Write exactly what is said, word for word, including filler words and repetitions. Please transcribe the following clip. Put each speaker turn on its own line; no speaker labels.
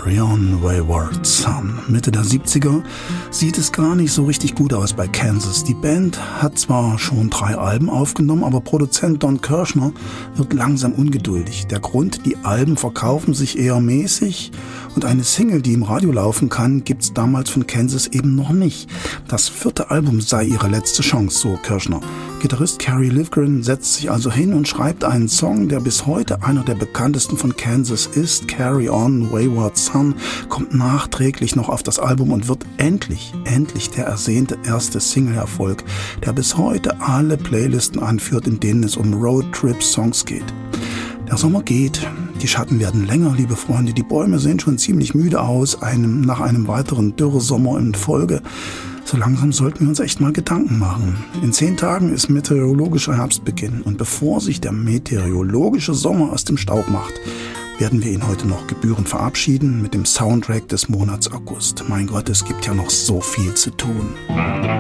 Carry on, Wayward Son. Mitte der siebziger sieht es gar nicht so richtig gut aus bei Kansas. Die Band hat zwar schon drei Alben aufgenommen, aber Produzent Don Kirshner wird langsam ungeduldig. Der Grund, die Alben verkaufen sich eher mäßig und eine Single, die im Radio laufen kann, gibt's damals von Kansas eben noch nicht. Das vierte Album sei ihre letzte Chance, so Kirshner. Gitarrist Kerry Livgren setzt sich also hin und schreibt einen Song, der bis heute einer der bekanntesten von Kansas ist. Carry on, Wayward Son kommt nachträglich noch auf das Album und wird endlich, endlich der ersehnte erste Single-Erfolg, der bis heute alle Playlisten anführt, in denen es um Roadtrip-Songs geht. Der Sommer geht, die Schatten werden länger, liebe Freunde, die Bäume sehen schon ziemlich müde aus, einem, nach einem weiteren Dürresommer in Folge. So langsam sollten wir uns echt mal Gedanken machen. In zehn Tagen ist meteorologischer Herbstbeginn und bevor sich der meteorologische Sommer aus dem Staub macht, werden wir ihn heute noch gebührend verabschieden mit dem Soundtrack des Monats August. Mein Gott, es gibt ja noch so viel zu tun.